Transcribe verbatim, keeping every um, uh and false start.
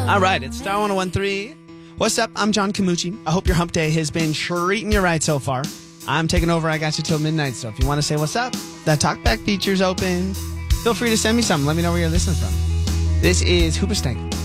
All right, it's Star one oh one three. What's up? I'm John Camucci. I hope your hump day has been treating you right so far. I'm taking over. I got you till midnight, so if you want to say what's up, that talkback feature's open. Feel free to send me something. Let me know where you're listening from. This is Hoobastank.